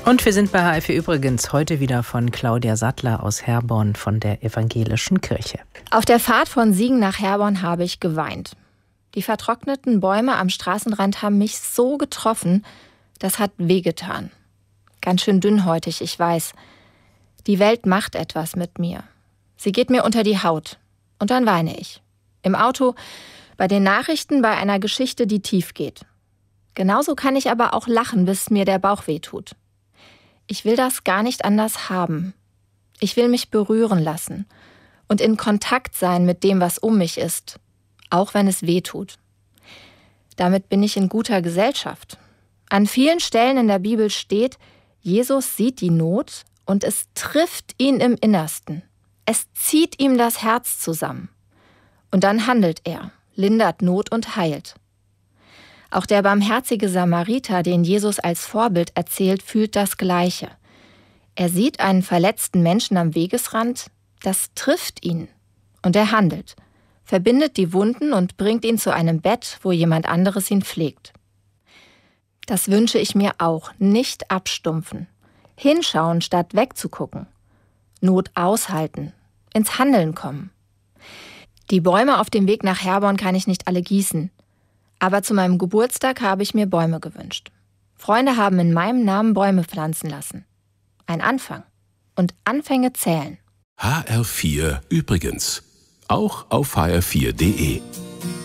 Und wir sind bei HR4 übrigens heute wieder von Claudia Sattler aus Herborn von der Evangelischen Kirche. Auf der Fahrt von Siegen nach Herborn habe ich geweint. Die vertrockneten Bäume am Straßenrand haben mich so getroffen, das hat wehgetan. Ganz schön dünnhäutig, ich weiß. Die Welt macht etwas mit mir. Sie geht mir unter die Haut. Und dann weine ich. Im Auto, bei den Nachrichten, bei einer Geschichte, die tief geht. Genauso kann ich aber auch lachen, bis mir der Bauch wehtut. Ich will das gar nicht anders haben. Ich will mich berühren lassen und in Kontakt sein mit dem, was um mich ist, auch wenn es weh tut. Damit bin ich in guter Gesellschaft. An vielen Stellen in der Bibel steht, Jesus sieht die Not und es trifft ihn im Innersten. Es zieht ihm das Herz zusammen. Und dann handelt er, lindert Not und heilt. Auch der barmherzige Samariter, den Jesus als Vorbild erzählt, fühlt das Gleiche. Er sieht einen verletzten Menschen am Wegesrand, das trifft ihn. Und er handelt, verbindet die Wunden und bringt ihn zu einem Bett, wo jemand anderes ihn pflegt. Das wünsche ich mir auch, nicht abstumpfen. Hinschauen, statt wegzugucken. Not aushalten, ins Handeln kommen. Die Bäume auf dem Weg nach Herborn kann ich nicht alle gießen. Aber zu meinem Geburtstag habe ich mir Bäume gewünscht. Freunde haben in meinem Namen Bäume pflanzen lassen. Ein Anfang. Und Anfänge zählen. HR4 übrigens. Auch auf hr4.de.